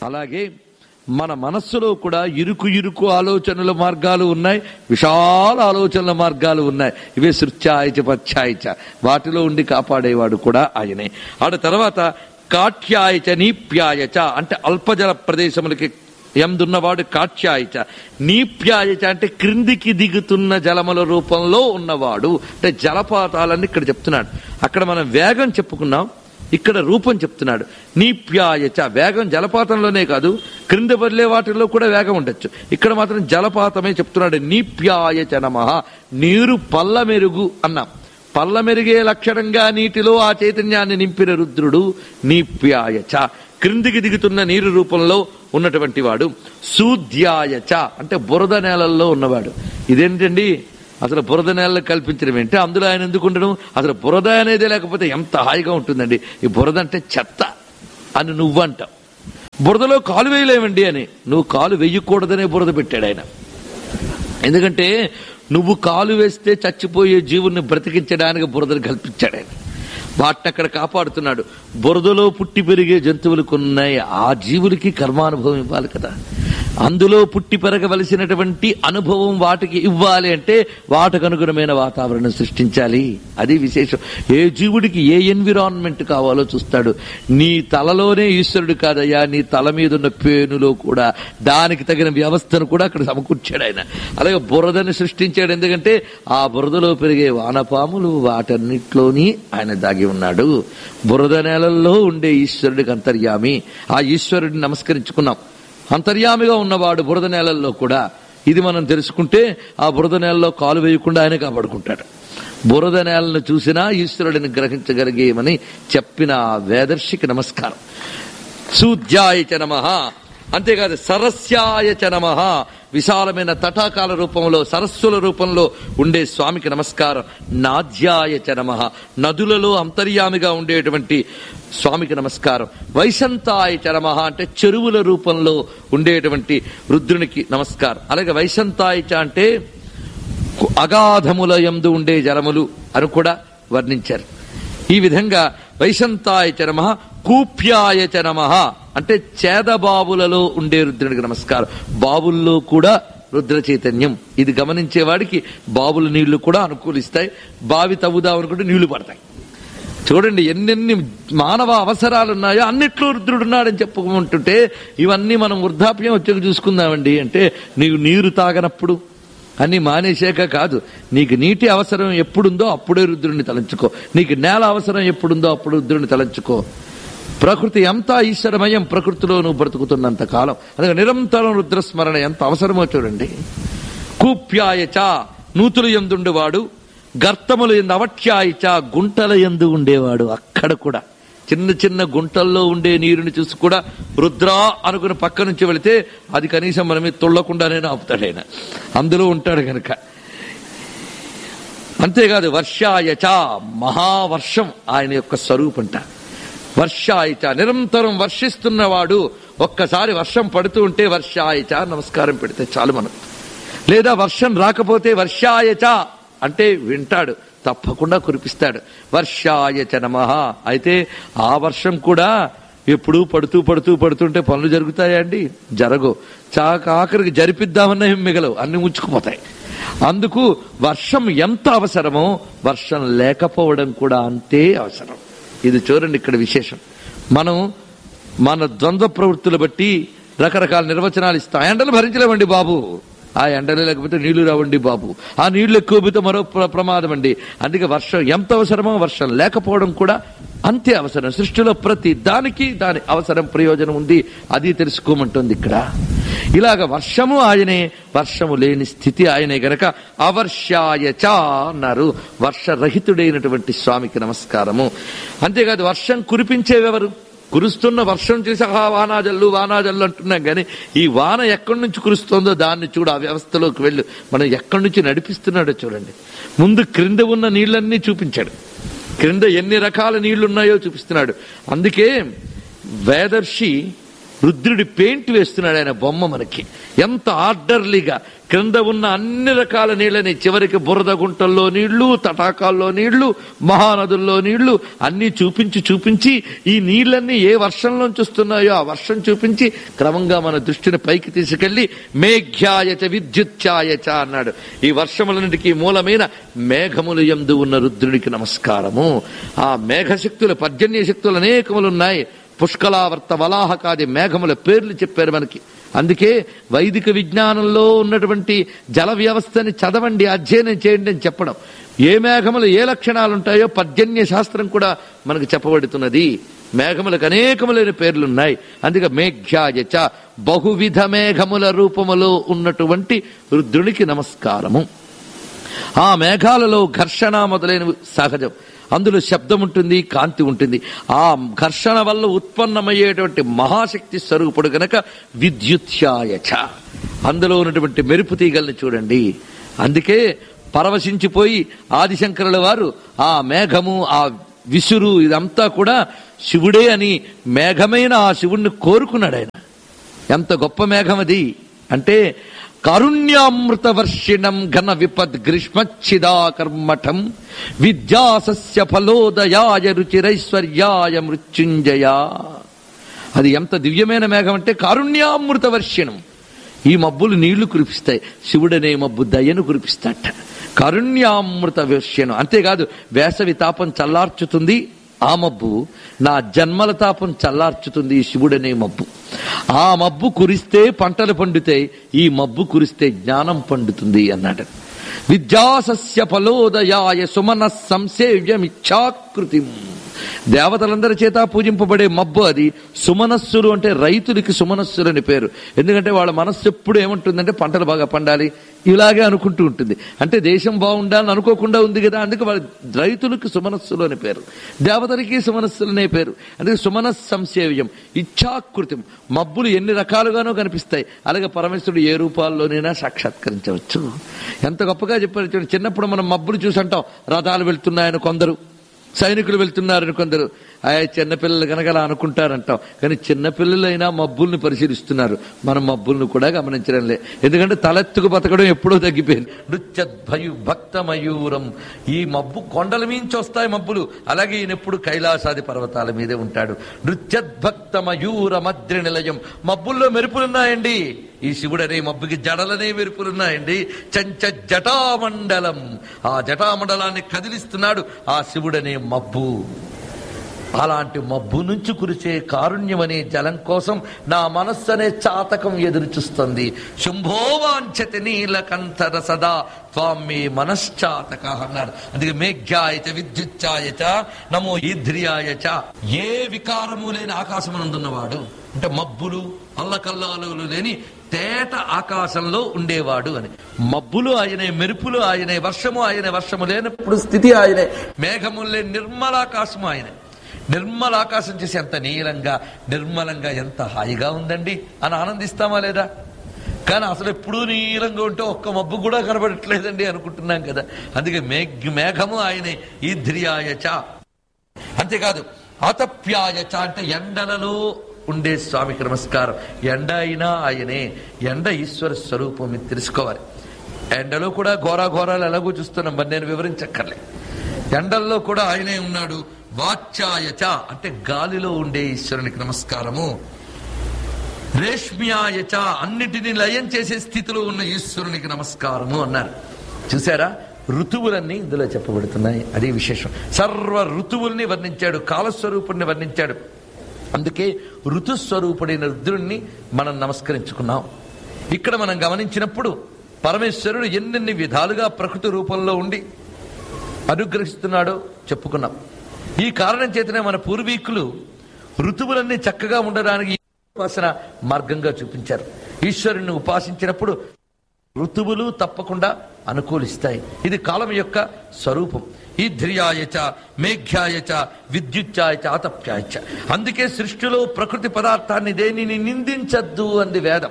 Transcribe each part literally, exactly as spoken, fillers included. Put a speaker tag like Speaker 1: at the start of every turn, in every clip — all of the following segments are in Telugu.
Speaker 1: అలాగే మన మనస్సులో కూడా ఇరుకు ఇరుకు ఆలోచనల మార్గాలు ఉన్నాయి, విశాల ఆలోచనల మార్గాలు ఉన్నాయి. ఇవే సృత్యాయచ పచ్చాయచ, వాటిలో ఉండి కాపాడేవాడు కూడా ఆయనే. ఆడ తర్వాత కాఠ్యాయచ నీప్యాయచ అంటే అల్పజల ప్రదేశములకి ఎందున్నవాడు కాఠ్యాయచ. నీప్యాయచ అంటే క్రిందికి దిగుతున్న జలముల రూపంలో ఉన్నవాడు, అంటే జలపాతాలని ఇక్కడ చెప్తున్నాడు. అక్కడ మనం వేగం చెప్పుకున్నాం, ఇక్కడ రూపం చెప్తున్నాడు. నీప్యాయచ వేగం జలపాతంలోనే కాదు, క్రింద వదిలే వాటిల్లో కూడా వేగం ఉండొచ్చు. ఇక్కడ మాత్రం జలపాతమే చెప్తున్నాడు. నీప్యాయచ నమః, నీరు పల్ల మెరుగు అన్నాం. పల్ల మెరిగే లక్షణంగా నీటిలో ఆ చైతన్యాన్ని నింపిన రుద్రుడు నీప్యాయచ, క్రిందికి దిగుతున్న నీరు రూపంలో ఉన్నటువంటి వాడు. సూద్యాయచ అంటే బురద నేలల్లో ఉన్నవాడు. ఇదేంటండి అసలు బురద నేలలో కల్పించడం ఏంటి, అందులో ఆయన ఎందుకు ఉండడం, అసలు బురద అనేది లేకపోతే ఎంత హాయిగా ఉంటుందండి. ఈ బురద అంటే చెత్త అని నువ్వంటావు, బురదలో కాలు వేయలేమండి అని. నువ్వు కాలు వేయకూడదనే బురద పెట్టాడు ఆయన. ఎందుకంటే నువ్వు కాలు వేస్తే చచ్చిపోయే జీవుల్ని బ్రతికించడానికి బురదను కల్పించాడు ఆయన. వాటిని అక్కడ కాపాడుతున్నాడు. బురదలో పుట్టి పెరిగే జంతువులకు ఉన్నాయి, ఆ జీవులకి కర్మానుభవం ఇవ్వాలి కదా. అందులో పుట్టి పెరగవలసినటువంటి అనుభవం వాటికి ఇవ్వాలి అంటే వాటికి అనుగుణమైన వాతావరణం సృష్టించాలి. అది విశేషం. ఏ జీవుడికి ఏ ఎన్విరాన్మెంట్ కావాలో చూస్తాడు. నీ తలలోనే ఈశ్వరుడు కాదయ్యా, నీ తల మీద ఉన్న పేనులో కూడా దానికి తగిన వ్యవస్థను కూడా అక్కడ సమకూర్చాడు ఆయన. అలాగే బురదని సృష్టించాడు. ఎందుకంటే ఆ బురదలో పెరిగే వానపాములు వాటన్నిట్లోని ఆయన దాగి ఉన్నాడు. బురద నేలల్లో ఉండే ఈశ్వరుడికి అంతర్యామి. ఆ ఈశ్వరుడిని నమస్కరించుకున్నాం. అంతర్యామిగా ఉన్నవాడు బురద నేలల్లో కూడా. ఇది మనం తెలుసుకుంటే ఆ బురద నేలలో కాలు వేయకుండా ఆయన కాపాడుకుంటాడు. బురద నేలను చూసినా ఈశ్వరుడిని గ్రహించగలిగేమని చెప్పిన వేదర్శికి నమస్కారం. సూద్యాయచ నమః, అంతేకాదు సరస్యాయచ నమః, విశాలమైన తటాకాల రూపంలో సరస్సుల రూపంలో ఉండే స్వామికి నమస్కారం. నాద్యాయచ నమః, నదులలో అంతర్యామిగా ఉండేటువంటి స్వామికి నమస్కారం. వైశంతాయచ నమః అంటే చెరువుల రూపంలో ఉండేటువంటి రుద్రునికి నమస్కారం. అలాగే వైశంతాయచ అంటే అగాధముల యందు ఉండే జలములు అని కూడా వర్ణించారు. ఈ విధంగా వైశంతాయచ నమః. కూప్యాయచ నమః అంటే చేదబావులలో ఉండే రుద్రునికి నమస్కారం. బావుల్లో కూడా రుద్ర చైతన్యం. ఇది గమనించేవాడికి బావుల నీళ్లు కూడా అనుకూలిస్తాయి. బావి తవ్వుదాం అనుకుంటే నీళ్లు పడతాయి. చూడండి ఎన్నెన్ని మానవ అవసరాలున్నాయో అన్నిట్లో రుద్రుడున్నాడని చెప్పుకుంటుంటే ఇవన్నీ మనం వృద్ధాప్యం వచ్చాక చూసుకుందామండి అంటే, నీకు నీరు తాగనప్పుడు అన్ని మానేశాక కాదు, నీకు నీటి అవసరం ఎప్పుడుందో అప్పుడే రుద్రుడిని తలంచుకో. నీకు నేల అవసరం ఎప్పుడుందో అప్పుడు రుద్రుడిని తలంచుకో. ప్రకృతి అంతా ఈశ్వరమయం, ప్రకృతిలో నువ్వు బ్రతుకుతున్నంత కాలం. అందుకే నిరంతరం రుద్రస్మరణ ఎంత అవసరమో చూడండి. కూప్యాయచ నూతులు ఎందుండేవాడు, గర్తములు ఎందు అవట్యాయచ గుంటల ఎందు ఉండేవాడు. అక్కడ కూడా చిన్న చిన్న గుంటల్లో ఉండే నీరుని చూసి కూడా రుద్రా అనుకుని పక్క నుంచి వెళితే అది కనీసం మనమే తొల్లకుండానే ఆపుతాడు ఆయన, అందులో ఉంటాడు కనుక. అంతేకాదు వర్షాయచ మహావర్షం ఆయన యొక్క స్వరూపంట. వర్షాయచ నిరంతరం వర్షిస్తున్నవాడు. ఒక్కసారి వర్షం పడుతూ ఉంటే వర్షాయచ నమస్కారం పెడితే చాలు మనం. లేదా వర్షం రాకపోతే వర్షాయచ అంటే వింటాడు, తప్పకుండా కురిపిస్తాడు. వర్షాయచ నమః. అయితే ఆ వర్షం కూడా ఎప్పుడు పడుతూ పడుతూ పడుతుంటే పనులు జరుగుతాయా అండి? జరగవు. చాక ఆఖరికి జరిపిద్దామన్నా మిగలవు, అన్ని ఉంచుకుపోతాయి. అందుకు వర్షం ఎంత అవసరమో వర్షం లేకపోవడం కూడా అంతే అవసరం. ఇది చూడండి ఇక్కడ విశేషం. మనం మన ద్వంద్వ ప్రవృత్తులు బట్టి రకరకాల నిర్వచనాలు ఇస్తాం. ఎండలు భరించలేమండి బాబు, ఆ ఎండలు లేకపోతే నీళ్లు రావండి బాబు, ఆ నీళ్లు ఎక్కువ పోతే మరో ప్రమాదం అండి. అందుకే వర్షం ఎంత అవసరమో వర్షం లేకపోవడం కూడా అంతే అవసరం. సృష్టిలో ప్రతి దానికి దాని అవసరం ప్రయోజనం ఉంది, అది తెలుసుకోమంటుంది ఇక్కడ. ఇలాగ వర్షము ఆయనే, వర్షము లేని స్థితి ఆయనే గనక అవర్షాయచ అన్నారు. వర్షరహితుడైనటువంటి స్వామికి నమస్కారము. అంతేకాదు వర్షం కురిపించేవెవరు? కురుస్తున్న వర్షం చూసి ఆ వానాజల్లు వానాజల్లు అంటున్నాం కానీ ఈ వాన ఎక్కడి నుంచి కురుస్తుందో దాన్ని చూడు, ఆ వ్యవస్థలోకి వెళ్ళు. మనం ఎక్కడి నుంచి నడిపిస్తున్నాడో చూడండి. ముందు క్రింద ఉన్న నీళ్లన్నీ చూపించాడు, క్రింద ఎన్ని రకాల నీళ్లున్నాయో చూపిస్తున్నాడు. అందుకే వేదర్షి రుద్రుడి పెయింట్ వేస్తున్నాడు ఆయన బొమ్మ మనకి. ఎంత ఆర్డర్లీగా క్రింద ఉన్న అన్ని రకాల నీళ్ళని, చివరికి బురద గుంటల్లో నీళ్లు, తటాకాల్లో నీళ్లు, మహానదుల్లో నీళ్లు అన్ని చూపించి చూపించి ఈ నీళ్లన్నీ ఏ వర్షంలోంచి వస్తున్నాయో ఆ వర్షం చూపించి క్రమంగా మన దృష్టిని పైకి తీసుకెళ్లి మేఘ్యాయచ విద్యుత్యాయచ అన్నాడు. ఈ వర్షములన్నిటికీ మూలమైన మేఘములు యందు ఉన్న రుద్రుడికి నమస్కారము. ఆ మేఘశక్తులు, పర్జన్య శక్తులు అనేకములున్నాయి. పుష్కలావర్త వలాహకాది మేఘముల పేర్లు చెప్పారు మనకి. అందుకే వైదిక విజ్ఞానంలో ఉన్నటువంటి జల వ్యవస్థని చదవండి, అధ్యయనం చేయండి అని చెప్పడం. ఏ మేఘములు ఏ లక్షణాలు ఉంటాయో పర్జన్య శాస్త్రం కూడా మనకు చెప్పబడుతున్నది. మేఘములకు అనేకములైన పేర్లున్నాయి. అందుకే మేఘ్యాయచ బహువిధ మేఘముల రూపములో ఉన్నటువంటి రుద్రునికి నమస్కారము. ఆ మేఘాలలో ఘర్షణ మొదలైనవి సహజం. అందులో శబ్దం ఉంటుంది, కాంతి ఉంటుంది. ఆ ఘర్షణ వల్ల ఉత్పన్నమయ్యేటువంటి మహాశక్తి స్వరూపుడు గనక విద్యుత్యాయచ. అందులో ఉన్నటువంటి మెరుపు తీగల్ని చూడండి. అందుకే పరవశించిపోయి ఆదిశంకరుల వారు ఆ మేఘము, ఆ విసురు ఇదంతా కూడా శివుడే అని మేఘమైన ఆ శివుణ్ణి కోరుకున్నాడు ఆయన. ఎంత గొప్ప మేఘం అది అంటే కారుణ్యామృత వర్షిణం ఘన విపద్ గ్రీష్మచ్చిదాకర్మఠం విద్యాసస్య ఫలోదయాయ రుచిరైశ్వర్యాయ మృత్యుంజయ. అది ఎంత దివ్యమైన మేఘం అంటే కారుణ్యామృత వర్షిణం. ఈ మబ్బులు నీళ్లు కురిపిస్తాయి, శివుడనే మబ్బు దయను కురిపిస్తాట. కారుణ్యామృత వర్షిణం. అంతేకాదు వేసవి తాపం చల్లార్చుతుంది ఆ మబ్బు, నా జన్మల తాపం చల్లార్చుతుంది శివుడనే మబ్బు. ఆ మబ్బు కురిస్తే పంటలు పండుతాయి, ఈ మబ్బు కురిస్తే జ్ఞానం పండుతుంది అన్నాడు. విద్యాసస్య ఫలోదయాయ సుమన సంసేవ్యమిచ్ఛాకృతి. దేవతలందరి చేత పూజింపబడే మబ్బు అది. సుమనస్సులు అంటే రైతులకి సుమనస్సులు అని పేరు. ఎందుకంటే వాళ్ళ మనస్సు ఎప్పుడు ఏముంటుందంటే పంటలు బాగా పండాలి ఇలాగే అనుకుంటూ ఉంటుంది. అంటే దేశం బాగుండాలని అనుకోకుండా ఉంది కదా, అందుకే వాళ్ళ రైతులకు సుమనస్సులు అని పేరు, దేవతలకి సుమనస్సులు అనే పేరు. అందుకే సుమనస్ సంసేవ్యం ఇచ్ఛాకృతం. మబ్బులు ఎన్ని రకాలుగానో కనిపిస్తాయి, అలాగే పరమేశ్వరుడు ఏ రూపాల్లోనైనా సాక్షాత్కరించవచ్చు. ఎంత గొప్పగా చెప్పారు. చిన్నప్పుడు మనం మబ్బులు చూసి అంటాం రథాలు వెళ్తున్నాయని కొందరు, సైనికులు వెళ్తున్నారని కొందరు. ఆయా చిన్నపిల్లలు కనుక అలా అనుకుంటారంటాం. కానీ చిన్నపిల్లలైనా మబ్బుల్ని పరిశీలిస్తున్నారు, మనం మబ్బుల్ని కూడా గమనించడం లే. ఎందుకంటే తలెత్తుకు బతకడం ఎప్పుడో తగ్గిపోయింది. నృత్యద్భయు భక్త మయూరం. ఈ మబ్బు కొండల మించి వస్తాయి మబ్బులు, అలాగే ఈయన ఎప్పుడు కైలాసాది పర్వతాల మీదే ఉంటాడు. నృత్యద్భక్త మయూర మద్రి నిలయం. మబ్బుల్లో మెరుపులున్నాయండి. ఈ శివుడనే మబ్బుకి జడలనే మెరుపులున్నాయండి. చంచ జటామండలం. ఆ జటామండలాన్ని కదిలిస్తున్నాడు ఆ శివుడనే మబ్బు. అలాంటి మబ్బు నుంచి కురిసే కారుణ్యం అనే జలం కోసం నా మనస్సు అనే చాతకం ఎదురు చూస్తుంది. శంభోవాంఛతి నీలకంఠర సదా త్వామే మనశ్చాతక అన్నాడు. అందుకే మేఘ్యాయచ విద్యుచ్ఛాయచ నమో ఈధ్రియాయచ. ఏ వికారము లేని ఆకాశమునందున్నవాడు అంటే మబ్బులు అల్లకల్లాలు లేని తేట ఆకాశంలో ఉండేవాడు అని. మబ్బులు ఆయనే, మెరుపులు ఆయనే, వర్షము ఆయనే, వర్షము లేనప్పుడు స్థితి ఆయనే, మేఘములు లేని నిర్మలాకాశము ఆయనే. నిర్మల ఆకాశం చేసి ఎంత నీలంగా నిర్మలంగా ఎంత హాయిగా ఉందండి అని ఆనందిస్తామా లేదా? కానీ అసలు ఎప్పుడూ నీలంగా ఉంటే ఒక్క మబ్బు కూడా కనబడట్లేదండి అనుకుంటున్నాం కదా. అందుకే మేఘ మేఘము ఆయనే ఈధ్రియాయచ. అంతేకాదు ఆతప్యాయచ అంటే ఎండలలో ఉండే స్వామికి నమస్కారం. ఎండ అయినా ఆయనే. ఎండ ఈశ్వర స్వరూపం ఇది తెలుసుకోవాలి. ఎండలో కూడా ఘోరా ఘోరాలు ఎలాగో చూస్తున్నాం, మరి నేను వివరించక్కర్లే. ఎండల్లో కూడా ఆయనే ఉన్నాడు. వాచ్యాయచ అంటే గాలిలో ఉండే ఈశ్వరునికి నమస్కారము. రేష్మ్యాయచ అన్నిటినీ లయం చేసే స్థితిలో ఉన్న ఈశ్వరునికి నమస్కారము అన్నారు. చూసారా, ఋతువులన్నీ ఇందులో చెప్పబడుతున్నాయి. అదే విశేషం. సర్వ ఋతువుల్ని వర్ణించాడు, కాలస్వరూపుణ్ణి వర్ణించాడు. అందుకే ఋతుస్వరూపుడైన రుద్రుణ్ణి మనం నమస్కరించుకున్నాం. ఇక్కడ మనం గమనించినప్పుడు పరమేశ్వరుడు ఎన్నెన్ని విధాలుగా ప్రకృతి రూపంలో ఉండి అనుగ్రహిస్తున్నాడో చెప్పుకున్నాం. ఈ కారణం చేతనే మన పూర్వీకులు ఋతువులన్నీ చక్కగా ఉండడానికి ఉపాసన మార్గంగా చూపించారు. ఈశ్వరుణ్ణి ఉపాసించినప్పుడు ఋతువులు తప్పకుండా అనుకూలిస్తాయి. ఇది కాలం యొక్క స్వరూపం. ఈధ్రియాయచ మేఘ్యాయచ విద్యుచ్ఛాయచ ఆతప్యాయచ. అందుకే సృష్టిలో ప్రకృతి పదార్థాన్ని దేనిని నిందించద్దు అంది వేదం.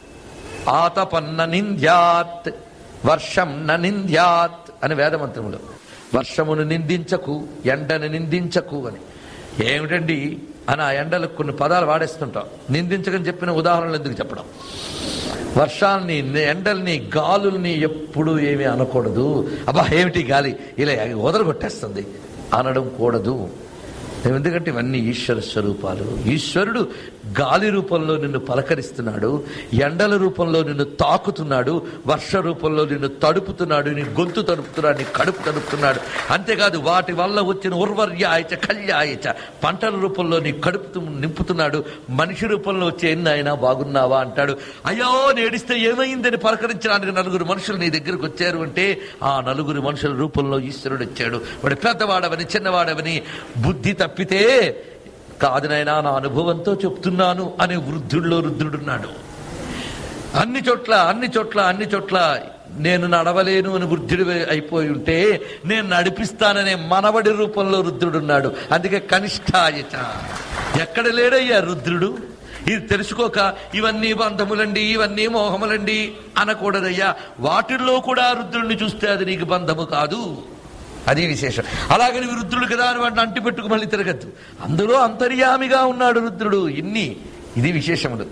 Speaker 1: ఆతపన్న నింద్యాత్ వర్షం న నింద్యాత్ అని వేదమంత్రములో. వర్షమును నిందించకు, ఎండను నిందించకు అని. ఏమిటండి అని ఆ ఎండలకు కొన్ని పదాలు వాడేస్తుంటాం. నిందించకని చెప్పిన ఉదాహరణలు ఎందుకు చెప్పడం? వర్షాల్ని, ఎండల్ని, గాలుల్ని ఎప్పుడు ఏమీ అనకూడదు. అబ్బా ఏమిటి గాలి ఇలా వదలగొట్టేస్తుంది అనడం కూడదు. ఎందుకంటే ఇవన్నీ ఈశ్వర స్వరూపాలు. ఈశ్వరుడు గాలి రూపంలో నిన్ను పలకరిస్తున్నాడు, ఎండల రూపంలో నిన్ను తాకుతున్నాడు, వర్ష రూపంలో నిన్ను తడుపుతున్నాడు, నీ గొంతు తడుపుతున్నాడు, నీ కడుపు తడుపుతున్నాడు. అంతేకాదు వాటి వల్ల వచ్చిన ఉర్వర్యాయచ కళ్యాయచ పంటల రూపంలో నీ కడుపు నింపుతున్నాడు. మనిషి రూపంలో వచ్చే ఎన్ని అయినా బాగున్నావా అంటాడు. అయ్యో నేడిస్తే ఏమైందని పలకరించడానికి నలుగురు మనుషులు నీ దగ్గరకు వచ్చారు అంటే ఆ నలుగురు మనుషుల రూపంలో ఈశ్వరుడు వచ్చాడు. వాడు పెద్దవాడవని చిన్నవాడవని బుద్ధి తప్పితే కాదు నాయనా, నా అనుభవంతో చెప్తున్నాను అనే వృద్ధుల్లో రుద్రుడున్నాడు. అన్ని చోట్ల అన్ని చోట్ల అన్ని చోట్ల నేను నడవలేను అని వృద్ధుడు అయిపోయి ఉంటే నేను నడిపిస్తాననే మనవడి రూపంలో రుద్రుడున్నాడు. అందుకే కనిష్టాయచ. ఎక్కడ లేడయ్యా రుద్రుడు? ఇది తెలుసుకోక ఇవన్నీ బంధములండి, ఇవన్నీ మోహములండి అనకూడదయ్యా. వాటిల్లో కూడా రుద్రుడిని చూస్తే అది నీకు బంధము కాదు. అది విశేషం. అలాగని రుద్రుడు కదా అని వాటిని అంటి పెట్టుకు మళ్ళీ తిరగద్దు. అందులో అంతర్యామిగా ఉన్నాడు రుద్రుడు. ఇన్ని ఇది విశేషములు.